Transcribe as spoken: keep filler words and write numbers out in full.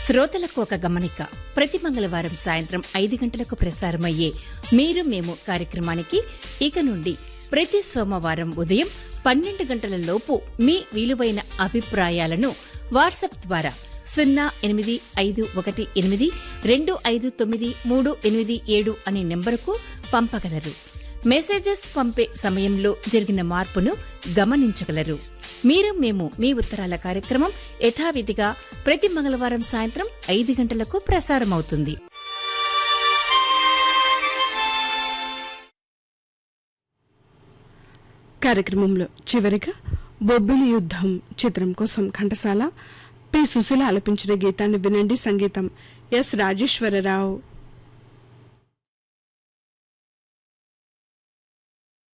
శ్రోతలకు ఒక గమనిక. ప్రతి మంగళవారం సాయంత్రం ఐదు గంటలకు ప్రసారమయ్యే మీరు మేము కార్యక్రమానికి ఇక నుండి ప్రతి సోమవారం ఉదయం పన్నెండు గంటల లోపు మీ విలువైన అభిప్రాయాలను వాట్సాప్ ద్వారా సున్నా ఎనిమిది ఐదు ఒకటి ఎనిమిది రెండు ఐదు తొమ్మిది మూడు ఎనిమిది ఏడు అనే నెంబరుకు పంపగలరు. మెసేజెస్ పంపే సమయంలో జరిగిన మార్పును గమనించగలరు. మీరు మేము మీ ఉత్తరాల కార్యక్రమం యథావిధిగా ప్రతి మంగళవారం సాయంత్రం ఐదు గంటలకు ప్రసారమవుతుంది. కార్యక్రమంలో చివరిగా బొబ్బిలి యుద్ధం చిత్రం కోసం ఘంటసాల పి సుశీల ఆలపించిన గీతాన్ని వినండి. సంగీతం ఎస్ రాజేశ్వరరావు.